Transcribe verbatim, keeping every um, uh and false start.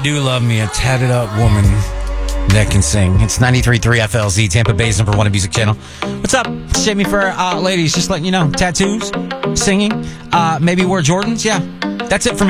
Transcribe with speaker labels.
Speaker 1: do love me a tatted up woman that can sing. It's ninety-three point three F L Z, Tampa Bay's number one music channel. What's up? It's Jamie for uh, ladies. Just letting you know, tattoos, singing, uh, maybe wear Jordans. Yeah, that's it for me.